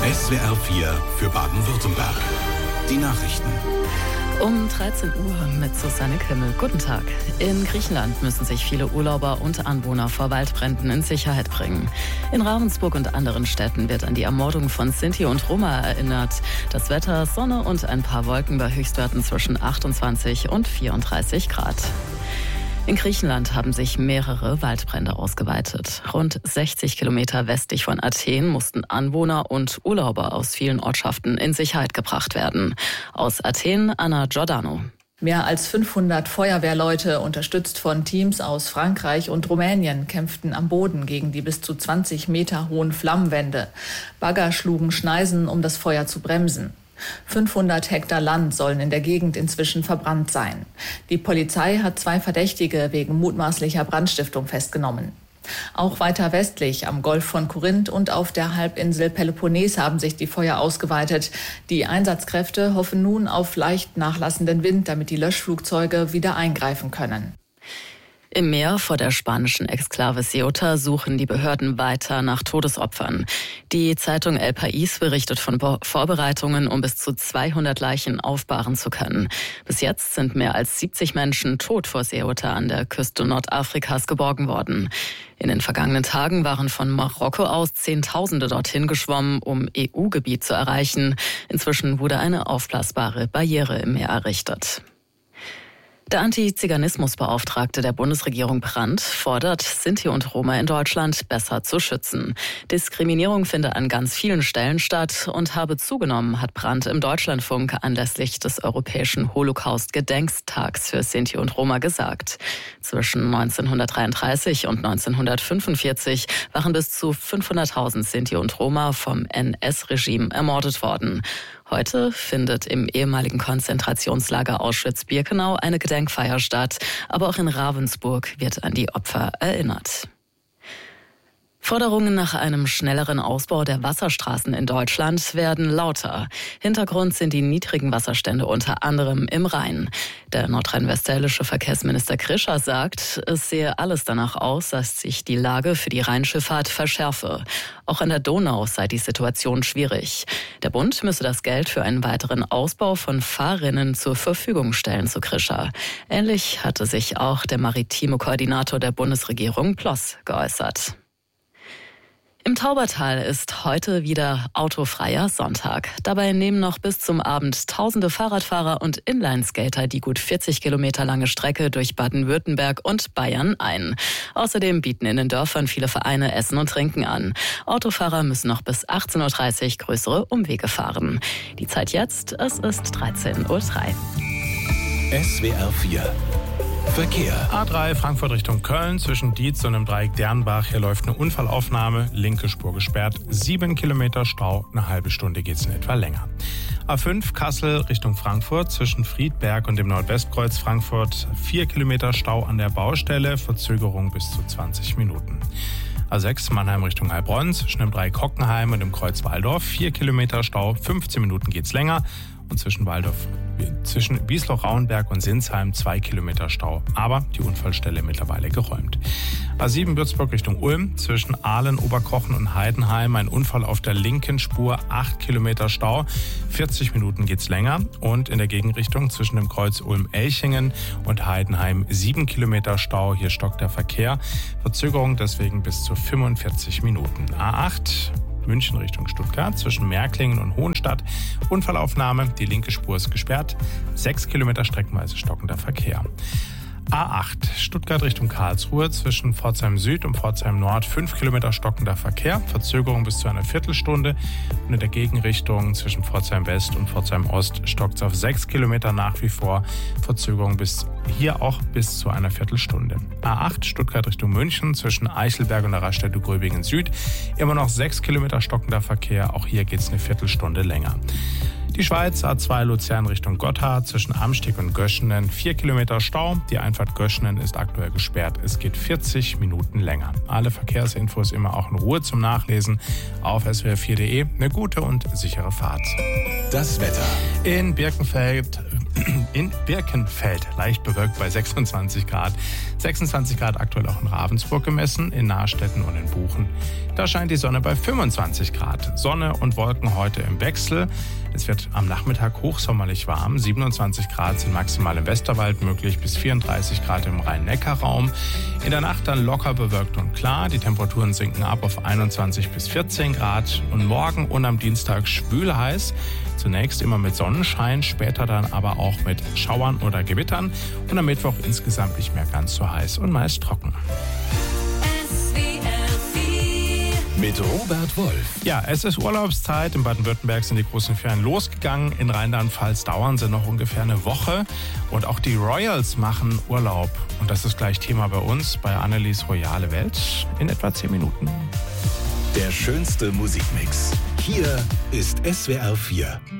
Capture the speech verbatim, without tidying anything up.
S W R vier für Baden-Württemberg. Die Nachrichten. Um dreizehn Uhr mit Susanne Kimmel. Guten Tag. In Griechenland müssen sich viele Urlauber und Anwohner vor Waldbränden in Sicherheit bringen. In Ravensburg und anderen Städten wird an die Ermordung von Sinti und Roma erinnert. Das Wetter, Sonne und ein paar Wolken bei Höchstwerten zwischen achtundzwanzig und vierunddreißig Grad. In Griechenland haben sich mehrere Waldbrände ausgeweitet. Rund sechzig Kilometer westlich von Athen mussten Anwohner und Urlauber aus vielen Ortschaften in Sicherheit gebracht werden. Aus Athen, Anna Giordano. Mehr als fünfhundert Feuerwehrleute, unterstützt von Teams aus Frankreich und Rumänien, kämpften am Boden gegen die bis zu zwanzig Meter hohen Flammenwände. Bagger schlugen Schneisen, um das Feuer zu bremsen. fünfhundert Hektar Land sollen in der Gegend inzwischen verbrannt sein. Die Polizei hat zwei Verdächtige wegen mutmaßlicher Brandstiftung festgenommen. Auch weiter westlich am Golf von Korinth und auf der Halbinsel Peloponnes haben sich die Feuer ausgeweitet. Die Einsatzkräfte hoffen nun auf leicht nachlassenden Wind, damit die Löschflugzeuge wieder eingreifen können. Im Meer vor der spanischen Exklave Ceuta suchen die Behörden weiter nach Todesopfern. Die Zeitung El País berichtet von Vorbereitungen, um bis zu zweihundert Leichen aufbahren zu können. Bis jetzt sind mehr als siebzig Menschen tot vor Ceuta an der Küste Nordafrikas geborgen worden. In den vergangenen Tagen waren von Marokko aus Zehntausende dorthin geschwommen, um E U-Gebiet zu erreichen. Inzwischen wurde eine aufblasbare Barriere im Meer errichtet. Der Antiziganismusbeauftragte der Bundesregierung Brandt fordert, Sinti und Roma in Deutschland besser zu schützen. Diskriminierung finde an ganz vielen Stellen statt und habe zugenommen, hat Brandt im Deutschlandfunk anlässlich des Europäischen Holocaust-Gedenkstags für Sinti und Roma gesagt. Zwischen neunzehnhundertdreiunddreißig und neunzehnhundertfünfundvierzig waren bis zu fünfhunderttausend Sinti und Roma vom N S-Regime ermordet worden. Heute findet im ehemaligen Konzentrationslager Auschwitz-Birkenau eine Gedenkfeier statt, aber auch in Ravensburg wird an die Opfer erinnert. Forderungen nach einem schnelleren Ausbau der Wasserstraßen in Deutschland werden lauter. Hintergrund sind die niedrigen Wasserstände unter anderem im Rhein. Der nordrhein-westfälische Verkehrsminister Krischer sagt, es sehe alles danach aus, dass sich die Lage für die Rheinschifffahrt verschärfe. Auch an der Donau sei die Situation schwierig. Der Bund müsse das Geld für einen weiteren Ausbau von Fahrrinnen zur Verfügung stellen, so Krischer. Ähnlich hatte sich auch der maritime Koordinator der Bundesregierung Ploss geäußert. Im Taubertal ist heute wieder autofreier Sonntag. Dabei nehmen noch bis zum Abend tausende Fahrradfahrer und Inlineskater die gut vierzig Kilometer lange Strecke durch Baden-Württemberg und Bayern ein. Außerdem bieten in den Dörfern viele Vereine Essen und Trinken an. Autofahrer müssen noch bis achtzehn Uhr dreißig größere Umwege fahren. Die Zeit jetzt, es ist dreizehn Uhr drei. S W R vier Verkehr. A drei Frankfurt Richtung Köln zwischen Dietz und dem Dreieck Dernbach. Hier läuft eine Unfallaufnahme, linke Spur gesperrt, sieben Kilometer Stau, eine halbe Stunde geht's in etwa länger. A fünf Kassel Richtung Frankfurt zwischen Friedberg und dem Nordwestkreuz Frankfurt, vier Kilometer Stau an der Baustelle, Verzögerung bis zu zwanzig Minuten. A sechs Mannheim Richtung Heilbronn zwischen dem Dreieck Hockenheim und dem Kreuz Waldorf, vier Kilometer Stau, fünfzehn Minuten geht's länger. Und zwischen Waldorf, zwischen Biesloch-Rauenberg und Sinsheim zwei Kilometer Stau. Aber die Unfallstelle mittlerweile geräumt. A sieben Würzburg Richtung Ulm zwischen Ahlen, Oberkochen und Heidenheim. Ein Unfall auf der linken Spur, acht Kilometer Stau. vierzig Minuten geht's länger. Und in der Gegenrichtung zwischen dem Kreuz Ulm-Elchingen und Heidenheim sieben Kilometer Stau. Hier stockt der Verkehr. Verzögerung deswegen bis zu fünfundvierzig Minuten. A acht München Richtung Stuttgart zwischen Märklingen und Hohenstadt. Unfallaufnahme, die linke Spur ist gesperrt. Sechs Kilometer streckenweise stockender Verkehr. A acht Stuttgart Richtung Karlsruhe zwischen Pforzheim Süd und Pforzheim Nord. Fünf Kilometer stockender Verkehr. Verzögerung bis zu einer Viertelstunde. Und in der Gegenrichtung zwischen Pforzheim West und Pforzheim Ost stockt es auf sechs Kilometer nach wie vor. Verzögerung bis hier auch bis zu einer Viertelstunde. A acht Stuttgart Richtung München zwischen Eichelberg und der Raststätte Gröbingen Süd. Immer noch sechs Kilometer stockender Verkehr. Auch hier geht es eine Viertelstunde länger. Die Schweiz A zwei Luzern Richtung Gotthard zwischen Amsteg und Göschenen. Vier Kilometer Stau. Die Einfahrt Göschenen ist aktuell gesperrt. Es geht vierzig Minuten länger. Alle Verkehrsinfos immer auch in Ruhe zum Nachlesen auf S W R vier punkt de. Eine gute und sichere Fahrt. Das Wetter. In Birkenfeld in Birkenfeld leicht bewölkt bei sechsundzwanzig Grad. sechsundzwanzig Grad aktuell auch in Ravensburg gemessen, in Nahrstetten und in Buchen. Da scheint die Sonne bei fünfundzwanzig Grad. Sonne und Wolken heute im Wechsel. Es wird am Nachmittag hochsommerlich warm. siebenundzwanzig Grad sind maximal im Westerwald möglich, bis vierunddreißig Grad im Rhein-Neckar-Raum. In der Nacht dann locker bewölkt und klar. Die Temperaturen sinken ab auf einundzwanzig bis vierzehn Grad. Und morgen und am Dienstag schwül heiß. Zunächst immer mit Sonnenschein, später dann aber auch mit Schauern oder Gewittern. Und am Mittwoch insgesamt nicht mehr ganz so heiß und meist trocken. Mit Robert Wolf. Ja, es ist Urlaubszeit. In Baden-Württemberg sind die großen Ferien losgegangen. In Rheinland-Pfalz dauern sie noch ungefähr eine Woche. Und auch die Royals machen Urlaub. Und das ist gleich Thema bei uns, bei Annelies Royale Welt, in etwa zehn Minuten. Der schönste Musikmix. Hier ist S W R vier.